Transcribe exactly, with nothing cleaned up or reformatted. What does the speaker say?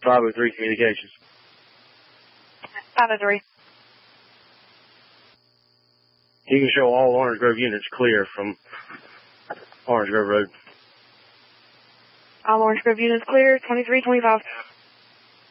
five oh three Communications. five oh three. You can show all Orange Grove units clear from Orange Grove Road. All Orange Grove units clear, twenty-three twenty-five.